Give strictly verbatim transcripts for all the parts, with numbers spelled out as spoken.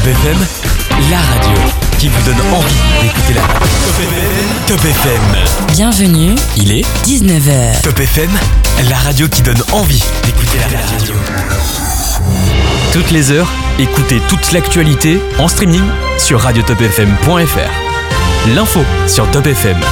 Top F M, la radio qui vous donne envie d'écouter la radio. Top F M, Top F M. Bienvenue, Il est dix-neuf heures. Top F M, la radio qui donne envie d'écouter la radio. Toutes les heures, écoutez toute l'actualité en streaming sur radio top f m point f r. L'info sur Top F M.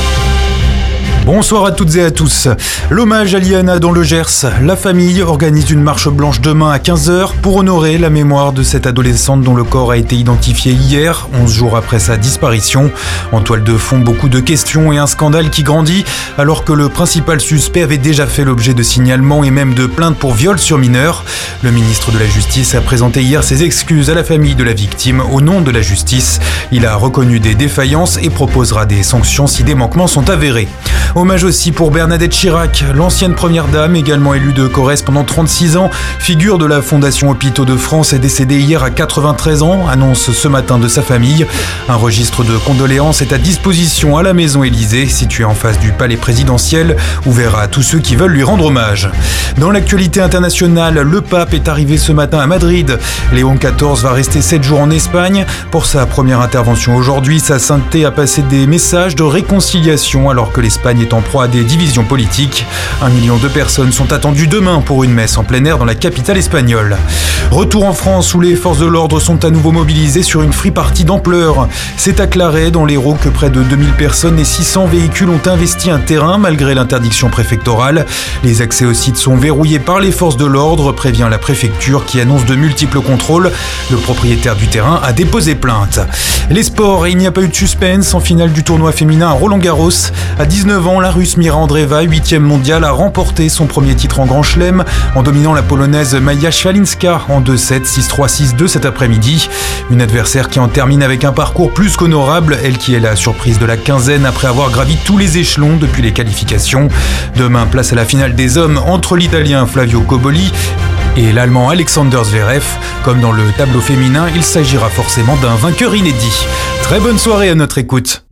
Bonsoir à toutes et à tous. L'hommage à Liana dans le Gers. La famille organise une marche blanche demain à quinze heures pour honorer la mémoire de cette adolescente dont le corps a été identifié hier, onze jours après sa disparition. En toile de fond, beaucoup de questions et un scandale qui grandit alors que le principal suspect avait déjà fait l'objet de signalements et même de plaintes pour viol sur mineur. Le ministre de la Justice a présenté hier ses excuses à la famille de la victime au nom de la justice. Il a reconnu des défaillances et proposera des sanctions si des manquements sont avérés. Hommage aussi pour Bernadette Chirac, l'ancienne première dame, également élue de Corrèze pendant trente-six ans, figure de la Fondation Hôpitaux de France, est décédée hier à quatre-vingt-treize ans, annonce ce matin de sa famille. Un registre de condoléances est à disposition à la Maison Élysée, située en face du palais présidentiel, ouvert à tous ceux qui veulent lui rendre hommage. Dans l'actualité internationale, le pape est arrivé ce matin à Madrid. Léon quatorze va rester sept jours en Espagne. Pour sa première intervention aujourd'hui, sa sainteté a passé des messages de réconciliation alors que l'Espagne est en proie à des divisions politiques. Un million de personnes sont attendues demain pour une messe en plein air dans la capitale espagnole. Retour en France où les forces de l'ordre sont à nouveau mobilisées sur une free party d'ampleur. C'est à Claret, dans l'Hérault, que près de deux mille personnes et six cents véhicules ont investi un terrain malgré l'interdiction préfectorale. Les accès au site sont verrouillés par les forces de l'ordre, prévient la préfecture qui annonce de multiples contrôles. Le propriétaire du terrain a déposé plainte. Les sports, et il n'y a pas eu de suspense en finale du tournoi féminin à Roland-Garros. À dix-neuf ans, la Russe Mira Andreeva, huitième mondiale, a remporté son premier titre en Grand Chelem en dominant la Polonaise Maja Swalinska en deux sept, six trois, six deux cet après-midi. Une adversaire qui en termine avec un parcours plus qu'honorable, elle qui est la surprise de la quinzaine après avoir gravi tous les échelons depuis les qualifications. Demain, place à la finale des hommes entre l'Italien Flavio Cobolli et l'Allemand Alexander Zverev. Comme dans le tableau féminin, il s'agira forcément d'un vainqueur inédit. Très bonne soirée à notre écoute.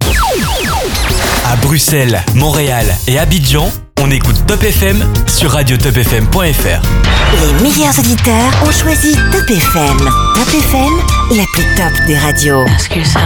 À Bruxelles, Montréal et Abidjan, on écoute Top F M sur radio top f m point f r. Les meilleurs auditeurs ont choisi Top F M. Top F M, la plus top des radios.